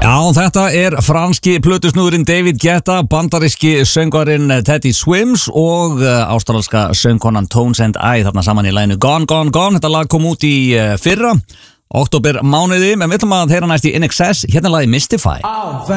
Já, þetta franski plötusnúðurinn David Guetta, bandaríski söngvarinn Teddy Swims og ástralska söngkonan Tones and I þarna saman í laginu Gone, Gone, Gone. Þetta lag kom út í fyrra, október mánuði, en við ætlum að heyra næst í INXS, hérna lagi Mystify.